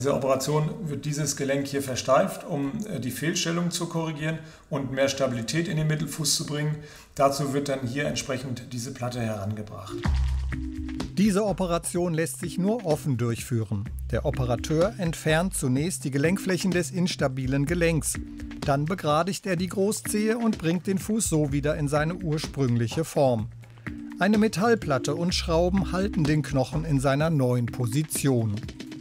Diese Operation wird dieses Gelenk hier versteift, um die Fehlstellung zu korrigieren und mehr Stabilität in den Mittelfuß zu bringen. Dazu wird dann hier entsprechend diese Platte herangebracht. Diese Operation lässt sich nur offen durchführen. Der Operateur entfernt zunächst die Gelenkflächen des instabilen Gelenks. Dann begradigt er die Großzehe und bringt den Fuß so wieder in seine ursprüngliche Form. Eine Metallplatte und Schrauben halten den Knochen in seiner neuen Position.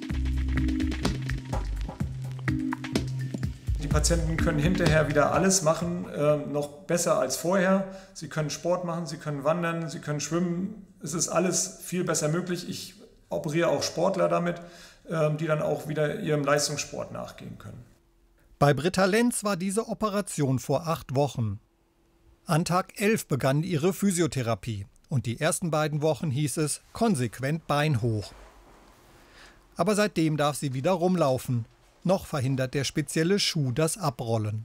Die Patienten können hinterher wieder alles machen, noch besser als vorher. Sie können Sport machen, sie können wandern, sie können schwimmen. Es ist alles viel besser möglich. Ich operiere auch Sportler damit, die dann auch wieder ihrem Leistungssport nachgehen können. Bei Britta Lenz war diese Operation vor 8 Wochen. An Tag 11 begann ihre Physiotherapie und die ersten beiden Wochen hieß es konsequent Bein hoch. Aber seitdem darf sie wieder rumlaufen. Noch verhindert der spezielle Schuh das Abrollen.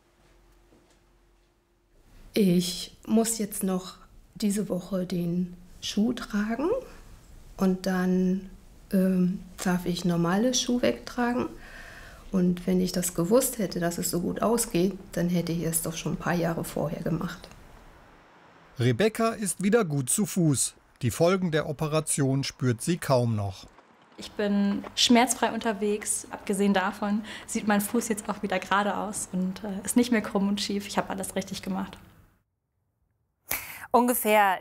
Ich muss jetzt noch diese Woche den Schuh tragen und dann darf ich normale Schuhe wegtragen. Und wenn ich das gewusst hätte, dass es so gut ausgeht, dann hätte ich es doch schon ein paar Jahre vorher gemacht. Rebecca ist wieder gut zu Fuß. Die Folgen der Operation spürt sie kaum noch. Ich bin schmerzfrei unterwegs. Abgesehen davon sieht mein Fuß jetzt auch wieder gerade aus und ist nicht mehr krumm und schief. Ich habe alles richtig gemacht. Ungefähr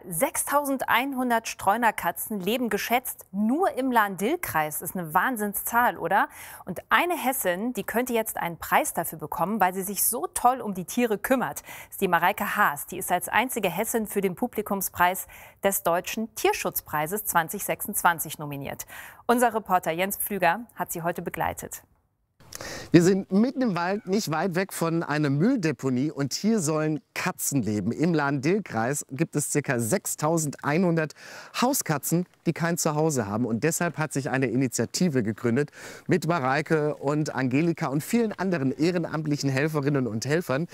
6.100 Streunerkatzen leben geschätzt nur im Lahn-Dill-Kreis. Das ist eine Wahnsinnszahl, oder? Und eine Hessin, die könnte jetzt einen Preis dafür bekommen, weil sie sich so toll um die Tiere kümmert. Das ist die Mareike Haas. Die ist als einzige Hessin für den Publikumspreis des Deutschen Tierschutzpreises 2026 nominiert. Unser Reporter Jens Pflüger hat sie heute begleitet. Wir sind mitten im Wald, nicht weit weg von einer Mülldeponie, und hier sollen Katzen leben. Im Lahn-Dill-Kreis gibt es ca. 6.100 Hauskatzen, die kein Zuhause haben. Und deshalb hat sich eine Initiative gegründet mit Mareike und Angelika und vielen anderen ehrenamtlichen Helferinnen und Helfern.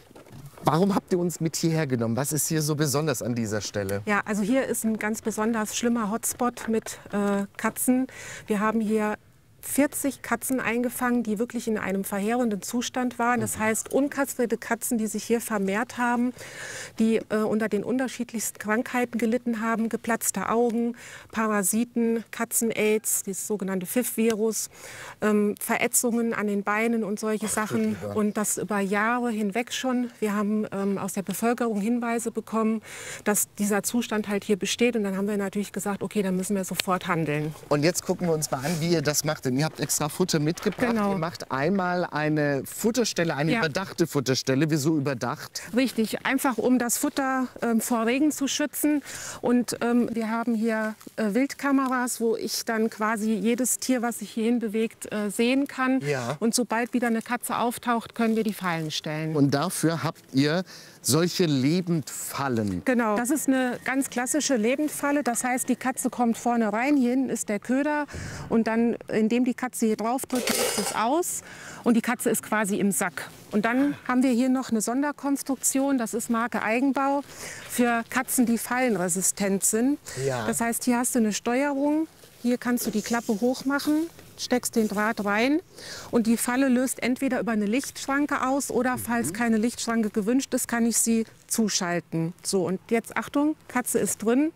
Warum habt ihr uns mit hierher genommen? Was ist hier so besonders an dieser Stelle? Ja, also hier ist ein ganz besonders schlimmer Hotspot mit Katzen. Wir haben hier 40 Katzen eingefangen, die wirklich in einem verheerenden Zustand waren. Das heißt, unkastrierte Katzen, die sich hier vermehrt haben, die unter den unterschiedlichsten Krankheiten gelitten haben, geplatzte Augen, Parasiten, Katzen-Aids, das sogenannte FIV-Virus, Verätzungen an den Beinen und solche Sachen. Und das über Jahre hinweg schon. Wir haben aus der Bevölkerung Hinweise bekommen, dass dieser Zustand halt hier besteht. Und dann haben wir natürlich gesagt, okay, dann müssen wir sofort handeln. Und jetzt gucken wir uns mal an, wie ihr das macht. Ihr habt extra Futter mitgebracht. Genau. Ihr macht einmal eine Futterstelle, eine überdachte Futterstelle. Wieso überdacht? Richtig, einfach um das Futter vor Regen zu schützen. Und wir haben hier Wildkameras, wo ich dann quasi jedes Tier, was sich hierhin bewegt, sehen kann. Ja. Und sobald wieder eine Katze auftaucht, können wir die Fallen stellen. Und dafür habt ihr solche Lebendfallen. Genau, das ist eine ganz klassische Lebendfalle. Das heißt, die Katze kommt vorne rein, hier hinten ist der Köder. Und dann, indem die Katze hier drauf drückt, löst es aus. Und die Katze ist quasi im Sack. Und dann haben wir hier noch eine Sonderkonstruktion, das ist Marke Eigenbau, für Katzen, die fallenresistent sind. Ja. Das heißt, hier hast du eine Steuerung. Hier kannst du die Klappe hoch machen, steckst den Draht rein und die Falle löst entweder über eine Lichtschranke aus oder, falls keine Lichtschranke gewünscht ist, kann ich sie zuschalten. So, und jetzt Achtung, Katze ist drin.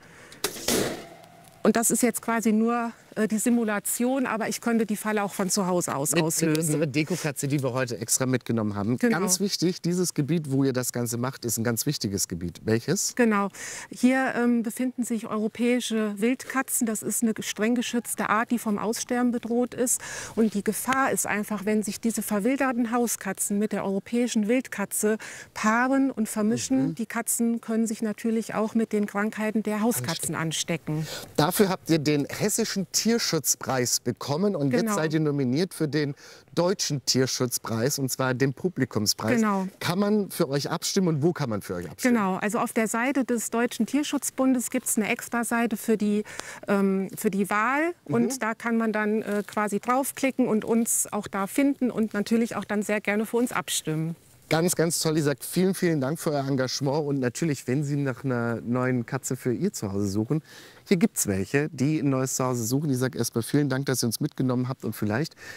Und das ist jetzt quasi nur die Simulation, aber ich könnte die Falle auch von zu Hause aus auslösen. Mit unserer Dekokatze, die wir heute extra mitgenommen haben. Genau. Ganz wichtig, dieses Gebiet, wo ihr das Ganze macht, ist ein ganz wichtiges Gebiet. Welches? Genau. Hier befinden sich europäische Wildkatzen. Das ist eine streng geschützte Art, die vom Aussterben bedroht ist. Und die Gefahr ist einfach, wenn sich diese verwilderten Hauskatzen mit der europäischen Wildkatze paaren und vermischen, die Katzen können sich natürlich auch mit den Krankheiten der Hauskatzen anstecken. Dafür habt ihr den hessischen Tierschutzpreis bekommen und jetzt seid ihr nominiert für den Deutschen Tierschutzpreis, und zwar den Publikumspreis. Genau. Kann man für euch abstimmen und wo kann man für euch abstimmen? Genau, also auf der Seite des Deutschen Tierschutzbundes gibt es eine Extra-Seite für die Wahl. Und da kann man dann quasi draufklicken und uns auch da finden und natürlich auch dann sehr gerne für uns abstimmen. Ganz, ganz toll. Ich sage vielen, vielen Dank für euer Engagement. Und natürlich, wenn Sie nach einer neuen Katze für Ihr Zuhause suchen, hier gibt es welche, die ein neues Zuhause suchen. Ich sage erstmal vielen Dank, dass ihr uns mitgenommen habt. Und vielleicht